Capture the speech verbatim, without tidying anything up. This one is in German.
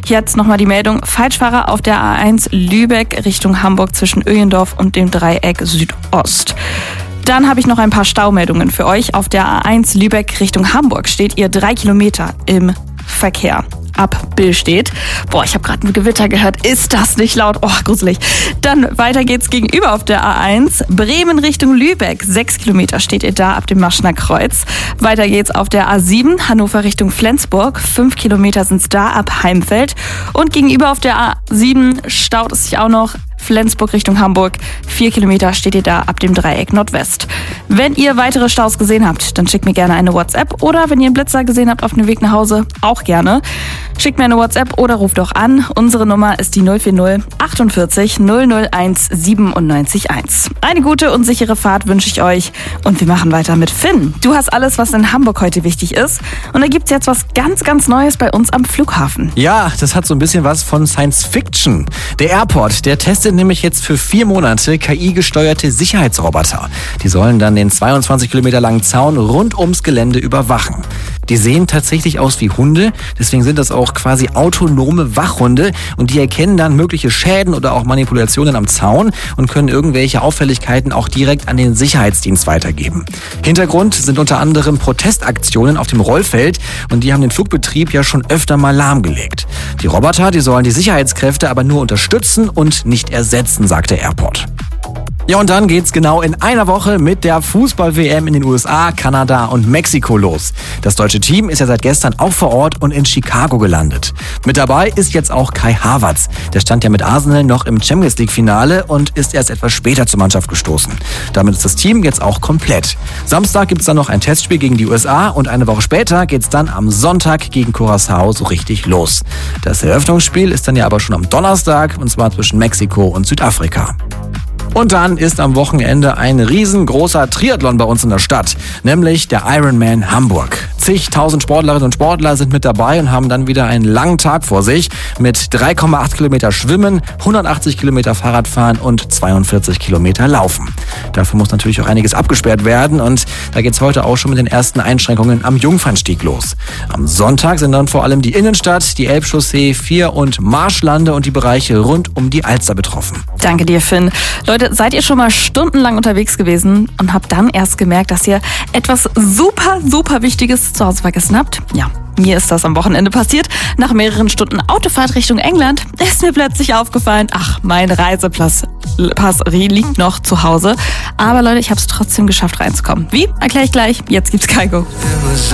Jetzt nochmal die Meldung. Falschfahrer auf der A eins Lübeck Richtung Hamburg zwischen Öjendorf und dem Dreieck Südost. Dann habe ich noch ein paar Staumeldungen für euch. Auf der A eins Lübeck Richtung Hamburg steht ihr drei Kilometer im Verkehr. Ab Billstedt. Boah, ich habe gerade ein Gewitter gehört. Ist das nicht laut? Oh, gruselig. Dann weiter geht's gegenüber auf der A eins. Bremen Richtung Lübeck. Sechs Kilometer steht ihr da ab dem Maschner Kreuz. Weiter geht's auf der A sieben. Hannover Richtung Flensburg. Fünf Kilometer sind's da ab Heimfeld. Und gegenüber auf der A sieben staut es sich auch noch. Flensburg Richtung Hamburg. Vier Kilometer steht ihr da ab dem Dreieck Nordwest. Wenn ihr weitere Staus gesehen habt, dann schickt mir gerne eine WhatsApp. Oder wenn ihr einen Blitzer gesehen habt auf dem Weg nach Hause, auch gerne. Schickt mir eine WhatsApp oder ruft doch an. Unsere Nummer ist die null vier null achtundvierzig null null eins siebenundneunzig eins. Eine gute und sichere Fahrt wünsche ich euch. Und wir machen weiter mit Finn. Du hast alles, was in Hamburg heute wichtig ist. Und da gibt's jetzt was ganz, ganz Neues bei uns am Flughafen. Ja, das hat so ein bisschen was von Science Fiction. Der Airport, der testet nämlich jetzt für vier Monate K I-gesteuerte Sicherheitsroboter. Die sollen dann den zweiundzwanzig Kilometer langen Zaun rund ums Gelände überwachen. Die sehen tatsächlich aus wie Hunde, deswegen sind das auch quasi autonome Wachhunde und die erkennen dann mögliche Schäden oder auch Manipulationen am Zaun und können irgendwelche Auffälligkeiten auch direkt an den Sicherheitsdienst weitergeben. Hintergrund sind unter anderem Protestaktionen auf dem Rollfeld und die haben den Flugbetrieb ja schon öfter mal lahmgelegt. Die Roboter, die sollen die Sicherheitskräfte aber nur unterstützen und nicht ersetzen, sagt der Airport. Ja, und dann geht's genau in einer Woche mit der Fußball-W M in den U S A, Kanada und Mexiko los. Das deutsche Team ist ja seit gestern auch vor Ort und in Chicago gelandet. Mit dabei ist jetzt auch Kai Havertz. Der stand ja mit Arsenal noch im Champions League-Finale und ist erst etwas später zur Mannschaft gestoßen. Damit ist das Team jetzt auch komplett. Samstag gibt's dann noch ein Testspiel gegen die U S A und eine Woche später geht's dann am Sonntag gegen Curaçao so richtig los. Das Eröffnungsspiel ist dann ja aber schon am Donnerstag und zwar zwischen Mexiko und Südafrika. Und dann ist am Wochenende ein riesengroßer Triathlon bei uns in der Stadt, nämlich der Ironman Hamburg. Zigtausend Sportlerinnen und Sportler sind mit dabei und haben dann wieder einen langen Tag vor sich mit drei Komma acht Kilometer Schwimmen, hundertachtzig Kilometer Fahrradfahren und zweiundvierzig Kilometer Laufen. Dafür muss natürlich auch einiges abgesperrt werden und da geht's heute auch schon mit den ersten Einschränkungen am Jungfernstieg los. Am Sonntag sind dann vor allem die Innenstadt, die Elbchaussee, Vier- und Marschlande und die Bereiche rund um die Alster betroffen. Danke dir, Finn. Leute, seid ihr schon mal stundenlang unterwegs gewesen und habt dann erst gemerkt, dass ihr etwas super, super Wichtiges zu Hause vergessen habt? Ja, mir ist das am Wochenende passiert. Nach mehreren Stunden Autofahrt Richtung England ist mir plötzlich aufgefallen, ach, mein Reisepass Pass liegt noch zu Hause. Aber Leute, ich habe es trotzdem geschafft reinzukommen. Wie? Erkläre ich gleich. Jetzt gibt's Kaigo.